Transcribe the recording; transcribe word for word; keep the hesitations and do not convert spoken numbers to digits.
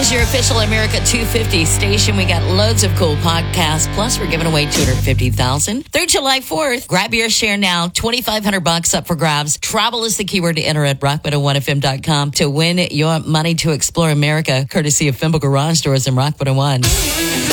is your official America two fifty station. We got loads of cool podcasts. Plus, we're giving away two hundred fifty thousand dollars through July fourth. Grab your share now. twenty-five hundred bucks up for grabs. Travel is the keyword to enter at rock one oh one f m dot com to win your money to explore America, courtesy of Fimble Garage Doors and Rock one oh one.